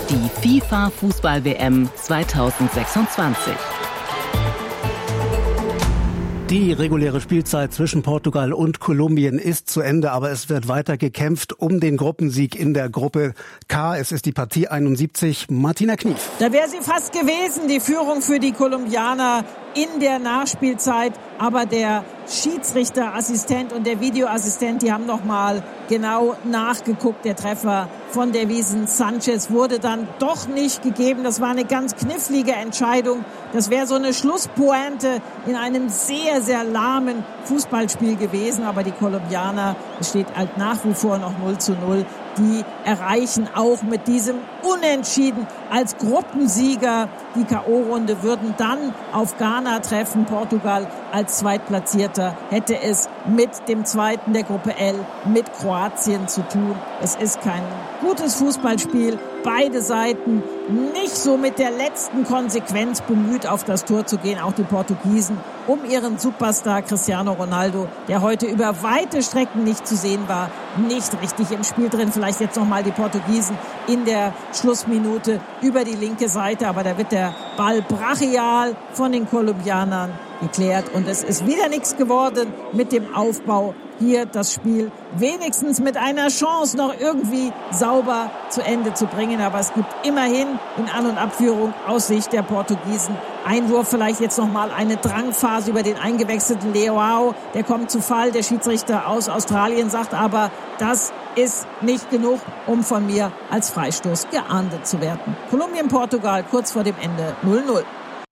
Die FIFA-Fußball-WM 2026. Die reguläre Spielzeit zwischen Portugal und Kolumbien ist zu Ende, aber es wird weiter gekämpft um den Gruppensieg in der Gruppe K. Es ist die Partie 71. Martina Knief. Da wäre sie fast gewesen, die Führung für die Kolumbianer in der Nachspielzeit. Aber der Schiedsrichterassistent und der Videoassistent, die haben noch mal genau nachgeguckt. Der Treffer von Davinson Sanchez wurde dann doch nicht gegeben. Das war eine ganz knifflige Entscheidung. Das wäre so eine Schlusspointe in einem sehr, sehr lahmen Fußballspiel gewesen. Aber die Kolumbianer, es steht halt nach wie vor noch 0:0. Die erreichen auch mit diesem Unentschieden als Gruppensieger die K.O.-Runde, würden dann auf Ghana treffen. Portugal als Zweitplatzierter hätte es mit dem Zweiten der Gruppe L, mit Kroatien zu tun. Es ist kein gutes Fußballspiel. Beide Seiten nicht so mit der letzten Konsequenz bemüht, auf das Tor zu gehen. Auch die Portugiesen um ihren Superstar Cristiano Ronaldo, der heute über weite Strecken nicht zu sehen war, nicht richtig im Spiel drin. Vielleicht jetzt nochmal die Portugiesen in der Schlussminute über die linke Seite. Aber da wird der Ball brachial von den Kolumbianern geklärt. Und es ist wieder nichts geworden mit dem Aufbau. Hier das Spiel wenigstens mit einer Chance noch irgendwie sauber zu Ende zu bringen. Aber es gibt immerhin in An- und Abführung aus Sicht der Portugiesen Einwurf, vielleicht jetzt nochmal eine Drangphase über den eingewechselten Leao. Der kommt zu Fall. Der Schiedsrichter aus Australien sagt aber, das ist nicht genug, um von mir als Freistoß geahndet zu werden. Kolumbien-Portugal kurz vor dem Ende 0:0.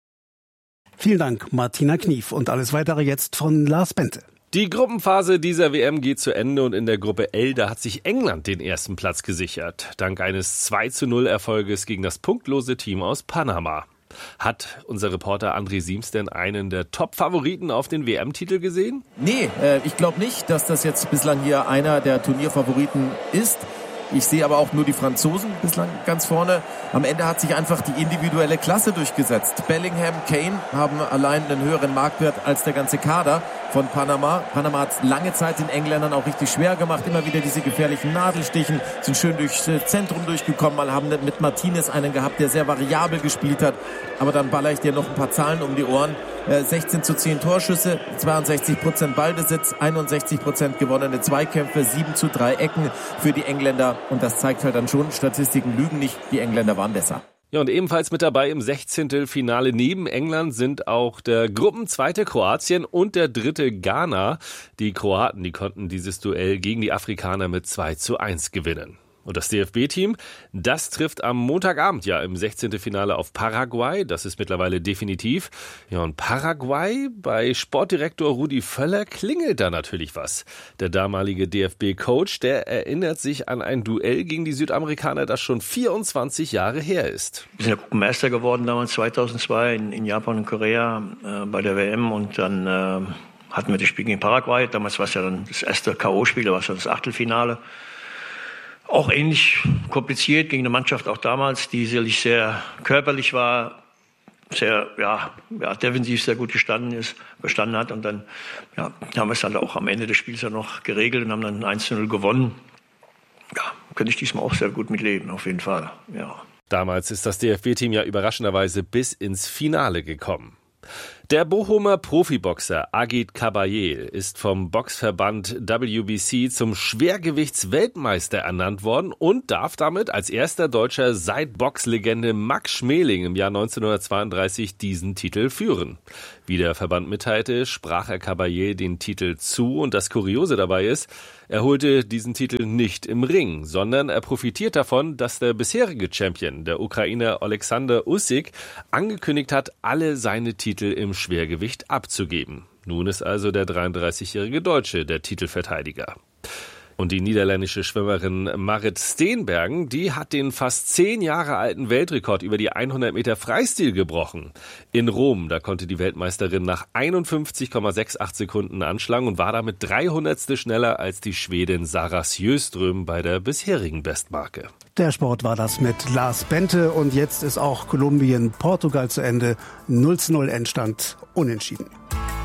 Vielen Dank, Martina Knief. Und alles Weitere jetzt von Lars Bente. Die Gruppenphase dieser WM geht zu Ende und in der Gruppe L, da hat sich England den ersten Platz gesichert. Dank eines 2:0 Erfolges gegen das punktlose Team aus Panama. Hat unser Reporter André Siems denn einen der Top-Favoriten auf den WM-Titel gesehen? Nee, ich glaube nicht, dass das jetzt bislang hier einer der Turnierfavoriten ist. Ich sehe aber auch nur die Franzosen bislang ganz vorne. Am Ende hat sich einfach die individuelle Klasse durchgesetzt. Bellingham, Kane haben allein einen höheren Marktwert als der ganze Kader von Panama. Panama hat lange Zeit den Engländern auch richtig schwer gemacht. Immer wieder diese gefährlichen Nadelstichen, sind schön durchs Zentrum durchgekommen. Mal haben mit Martinez einen gehabt, der sehr variabel gespielt hat. Aber dann baller ich dir noch ein paar Zahlen um die Ohren. 16:10 Torschüsse, 62% Ballbesitz, 61% gewonnene Zweikämpfe, 7:3 Ecken für die Engländer. Und das zeigt halt dann schon, Statistiken lügen nicht, die Engländer waren besser. Ja, und ebenfalls mit dabei im 16. Finale neben England sind auch der Gruppenzweite Kroatien und der dritte Ghana. Die Kroaten, die konnten dieses Duell gegen die Afrikaner mit 2:1 gewinnen. Und das DFB-Team, das trifft am Montagabend ja im 16. Finale auf Paraguay. Das ist mittlerweile definitiv. Ja, und Paraguay, bei Sportdirektor Rudi Völler klingelt da natürlich was. Der damalige DFB-Coach, der erinnert sich an ein Duell gegen die Südamerikaner, das schon 24 Jahre her ist. Wir sind ja Gruppenmeister geworden damals 2002 in Japan und Korea bei der WM. Und dann hatten wir das Spiel gegen Paraguay. Damals war es ja dann das erste K.O.-Spiel, da war es ja das Achtelfinale. Auch ähnlich kompliziert gegen eine Mannschaft auch damals, die sicherlich sehr körperlich war, sehr defensiv sehr gut bestanden hat. Und dann haben wir es dann auch am Ende des Spiels ja noch geregelt und haben dann 1:0 gewonnen. Ja, könnte ich diesmal auch sehr gut mitleben, auf jeden Fall. Ja. Damals ist das DFB-Team ja überraschenderweise bis ins Finale gekommen. Der Bochumer Profiboxer Agit Kabayel ist vom Boxverband WBC zum Schwergewichtsweltmeister ernannt worden und darf damit als erster Deutscher seit Boxlegende Max Schmeling im Jahr 1932 diesen Titel führen. Wie der Verband mitteilte, sprach er Kabayel den Titel zu und das Kuriose dabei ist, er holte diesen Titel nicht im Ring, sondern er profitiert davon, dass der bisherige Champion, der Ukrainer Alexander Usyk, angekündigt hat, alle seine Titel im Schwergewicht abzugeben. Nun ist also der 33-jährige Deutsche der Titelverteidiger. Und die niederländische Schwimmerin Marit Steenbergen, die hat den fast 10 Jahre alten Weltrekord über die 100 Meter Freistil gebrochen. In Rom, da konnte die Weltmeisterin nach 51,68 Sekunden anschlagen und war damit 300 schneller als die Schwedin Sara Sjöström bei der bisherigen Bestmarke. Der Sport war das mit Lars Bente und jetzt ist auch Kolumbien-Portugal zu Ende. 0:0 Endstand, unentschieden.